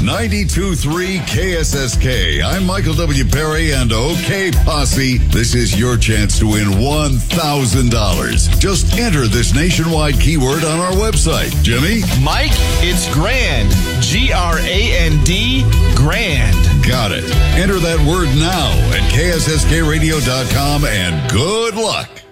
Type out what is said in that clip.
92.3 KSSK. I'm Michael W. Perry and OK Posse. This is your chance to win $1,000. Just enter this nationwide keyword on our website. Jimmy? Mike, it's grand. G-R-A-N-D, grand. Got it. Enter that word now at KSSKradio.com and good luck.